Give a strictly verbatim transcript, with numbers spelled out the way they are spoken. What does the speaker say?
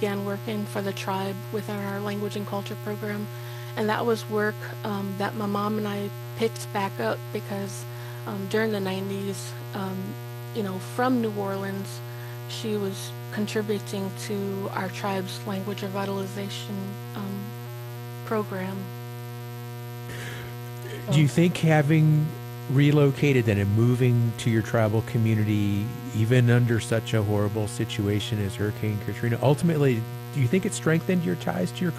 began working for the tribe within our language and culture program. And that was work um, that my mom and I picked back up because um, during the nineties, um, you know, from New Orleans, she was contributing to our tribe's language revitalization um, program. Do you think having relocated and moving to your tribal community, even under such a horrible situation as Hurricane Katrina, ultimately, do you think it strengthened your ties to your